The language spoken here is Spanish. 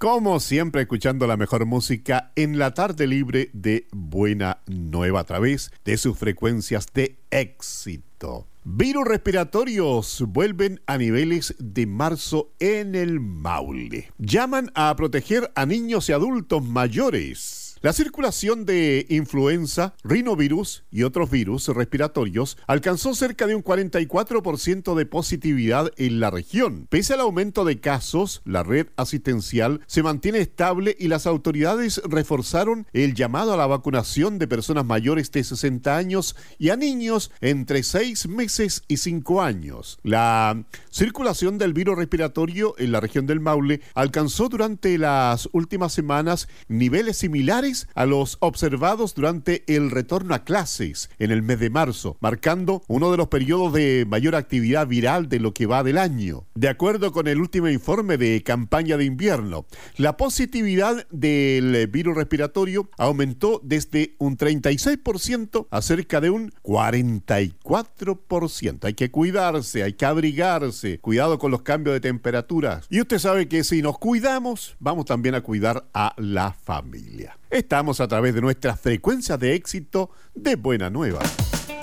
Como siempre, escuchando la mejor música en la tarde libre de Buena Nueva a través de sus frecuencias de éxito. Virus respiratorios vuelven a niveles de marzo en el Maule. Llaman a proteger a niños y adultos mayores. La circulación de influenza, rinovirus y otros virus respiratorios alcanzó cerca de un 44% de positividad en la región. Pese al aumento de casos, la red asistencial se mantiene estable y las autoridades reforzaron el llamado a la vacunación de personas mayores de 60 años y a niños entre 6 meses y 5 años. La circulación del virus respiratorio en la región del Maule alcanzó durante las últimas semanas niveles similares a los observados durante el retorno a clases en el mes de marzo, marcando uno de los periodos de mayor actividad viral de lo que va del año. De acuerdo con el último informe de campaña de invierno, la positividad del virus respiratorio aumentó desde un 36% a cerca de un 44%. Hay que cuidarse, hay que abrigarse, cuidado con los cambios de temperaturas. Y usted sabe que si nos cuidamos, vamos también a cuidar a la familia. Estamos a través de nuestras frecuencias de éxito de Buena Nueva.